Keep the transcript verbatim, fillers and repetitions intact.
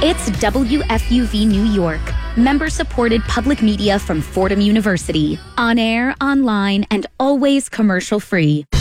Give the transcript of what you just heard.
It's W F U V New York, member-supported public media from Fordham University. On air, online, and always commercial-free.